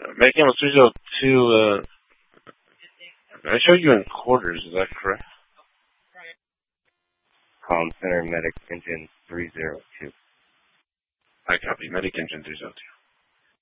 Making a 302, I showed you in quarters, is that correct? Comm Center Medic Engine 302. I copy, Medic Engine 302.